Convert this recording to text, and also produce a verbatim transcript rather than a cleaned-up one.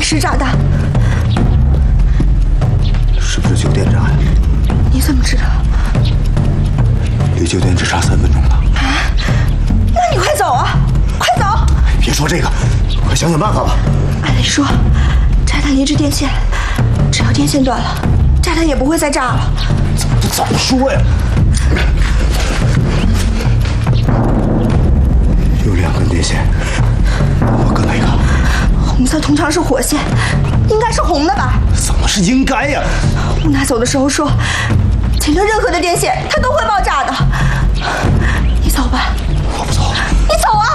是炸弹， 是不是酒店炸呀？ 你怎么知道？ 离酒店只差三分钟了。 啊，那你快走啊！快走！ 别说这个，快想想办法吧。 按理说，炸弹连着电线，只要电线断了，炸弹也不会再炸了。 怎么不早说呀？有两根电线，我跟哪个？ 红色通常是火线，应该是红的吧？ 怎么是应该呀？ 吴娜走的时候说，剪断任何的电线，它都会爆炸的。你走吧。 我不走。 你走啊！